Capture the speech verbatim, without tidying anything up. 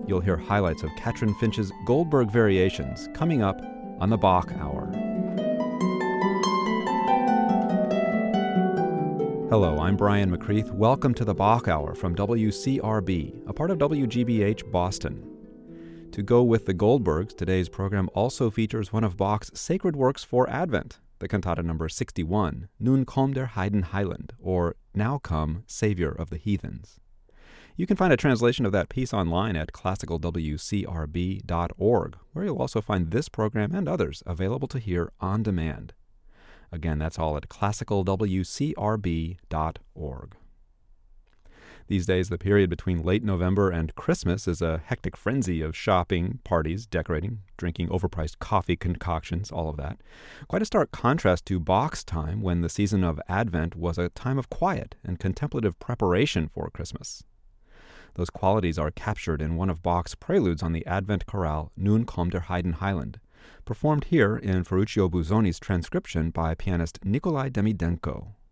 you'll hear highlights of Katrin Finch's Goldberg Variations coming up on the Bach Hour. Hello, I'm Brian McCreath. Welcome to the Bach Hour from W C R B, a part of W G B H Boston. To go with the Goldbergs, today's program also features one of Bach's sacred works for Advent, the cantata number sixty-one, Nun komm der Heiden Heiland, or Now Come, Savior of the Heathens. You can find a translation of that piece online at classical w c r b dot org, where you'll also find this program and others available to hear on demand. Again, that's all at classical w c r b dot org. These days, the period between late November and Christmas is a hectic frenzy of shopping, parties, decorating, drinking overpriced coffee concoctions, all of that. Quite a stark contrast to Bach's time, when the season of Advent was a time of quiet and contemplative preparation for Christmas. Those qualities are captured in one of Bach's preludes on the Advent chorale, Nun komm der Heiden Heiland, performed here in Ferruccio Busoni's transcription by pianist Nikolai Demidenko.